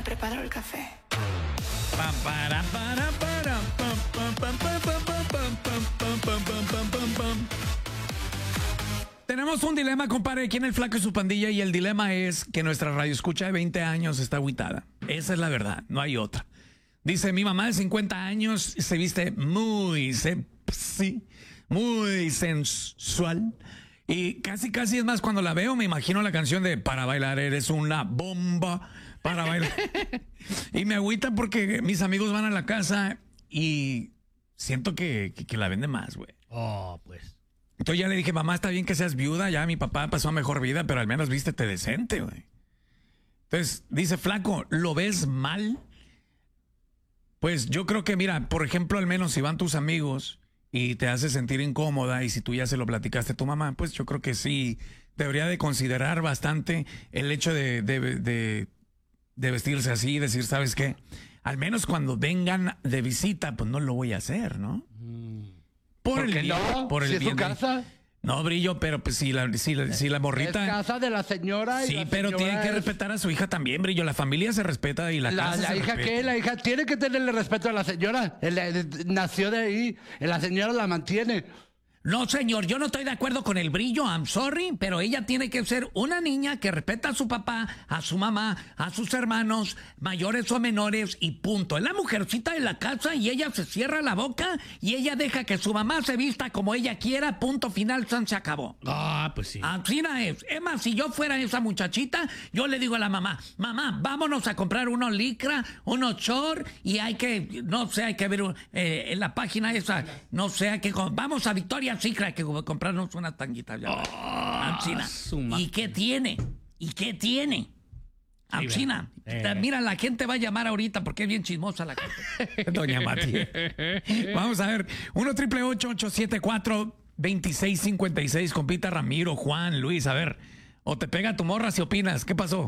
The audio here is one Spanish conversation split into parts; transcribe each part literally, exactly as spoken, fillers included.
preparo el café. Pam, para, para, para, pam, pam, pam, pam, pam, pam, pam, pam, pam, pam, pam, pam, pam. Tenemos un dilema, compadre, aquí en El Flaco y su pandilla, y el dilema es que nuestra radio escucha de veinte años está agüitada. Esa es la verdad, no hay otra. Dice, mi mamá de cincuenta años se viste muy sexy, muy sensual. Y casi, casi, es más, cuando la veo me imagino la canción de Para bailar eres una bomba, para bailar. Y me agüita porque mis amigos van a la casa y siento que, que, que la vende más, güey. Oh, pues. Entonces ya le dije, mamá, está bien que seas viuda, ya mi papá pasó a mejor vida, pero al menos vístete decente, güey. Entonces dice, Flaco, ¿lo ves mal? Pues yo creo que, mira, por ejemplo, al menos si van tus amigos y te hace sentir incómoda, y si tú ya se lo platicaste a tu mamá, pues yo creo que sí debería de considerar bastante el hecho de, de, de, de vestirse así y decir, ¿sabes qué? Al menos cuando vengan de visita, pues no lo voy a hacer, ¿no? Por ¿Por el qué bien, no? por el ¿Si es su bien de- casa? No, Brillo, pero pues si la, si la, si la morrita... Es casa de la señora. Y Sí, la pero señora tiene que es- respetar a su hija también, Brillo. La familia se respeta y la, La, casa la se hija respeta. que la hija tiene que tenerle respeto a la señora. Él, eh, nació de ahí. La señora la mantiene. No, señor, yo no estoy de acuerdo con el Brillo, I'm sorry, pero ella tiene que ser una niña que respeta a su papá, a su mamá, a sus hermanos, mayores o menores, y punto. Es la mujercita de la casa y ella se cierra la boca y ella deja que su mamá se vista como ella quiera, punto final, san, se acabó. Ah, pues sí. Así no es. Es más, si yo fuera esa muchachita, yo le digo a la mamá, mamá, vámonos a comprar unos licra, unos short, y hay que, no sé, hay que ver eh, en la página esa, no sé, hay que, vamos a Victoria's Secret, hay que comprarnos unas tanguitas. Ya, Ancina. suma. ¿Y qué tiene? ¿Y qué tiene? Ancina. Eh. Mira, la gente va a llamar ahorita porque es bien chismosa la gente. Doña Mati. Vamos a ver. uno triple ocho ocho siete cuatro dos seis cinco seis. Compita Ramiro, Juan, Luis. A ver. O te pega tu morra si opinas. ¿Qué pasó?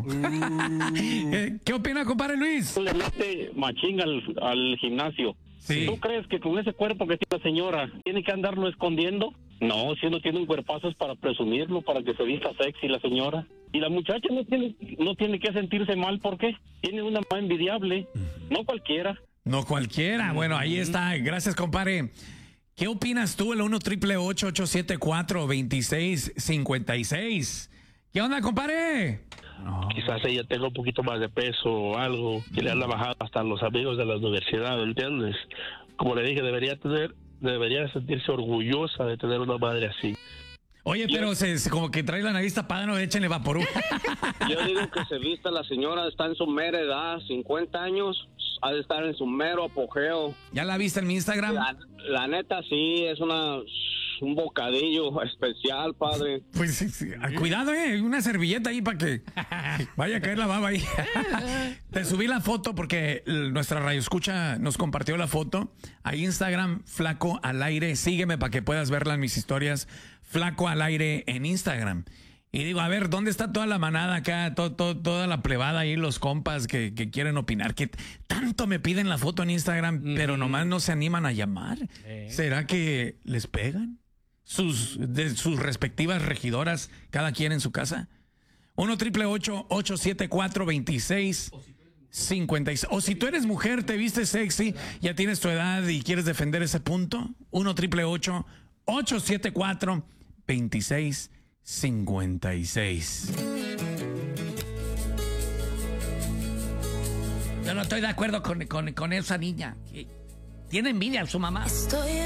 ¿Qué, ¿Qué opina, compadre Luis? Le mete machín al, al gimnasio. Sí. ¿Tú crees que con ese cuerpo que tiene la señora tiene que andarlo escondiendo? No, si uno tiene un cuerpazo es para presumirlo, para que se vista sexy la señora. Y la muchacha no tiene no tiene que sentirse mal, ¿por qué? Tiene una mamá envidiable, no cualquiera. No cualquiera. Bueno, ahí está. Gracias, compadre. ¿Qué opinas tú? El uno triple ocho ocho siete cuatro dos seis cinco seis. ¿Qué onda, compadre? Quizás ella tenga un poquito más de peso o algo que le han bajado hasta los amigos de la universidad, ¿entiendes? Como le dije, debería tener, debería sentirse orgullosa de tener una madre así. Oye, pero se, se- como que trae la nariz tapada, no, échenle vaporú. Yo digo que se vista la señora, está en su mera edad, cincuenta años, ha de estar en su mero apogeo. ¿Ya la viste en mi Instagram? La, la neta sí, es una un bocadillo especial, padre. Pues sí, sí. Ah, cuidado, eh, una servilleta ahí para que vaya a caer la baba ahí. Te subí la foto porque l- nuestra radio escucha nos compartió la foto a Instagram, Flaco al Aire. Sígueme para que puedas verla en mis historias, Flaco al Aire en Instagram. Y digo, a ver, ¿dónde está toda la manada acá? To- to- toda la plebada ahí, los compas que, que quieren opinar. Que tanto me piden la foto en Instagram, pero nomás no se animan a llamar. ¿Será que les pegan? Sus, de sus respectivas regidoras, cada quien en su casa. uno triple ocho ocho siete cuatro dos seis cinco seis. O si tú eres mujer, te vistes sexy, ya tienes tu edad y quieres defender ese punto, uno triple ocho ocho siete cuatro dos seis cinco seis. Yo no estoy de acuerdo con, con, con esa niña. Tiene envidia a su mamá. Estoy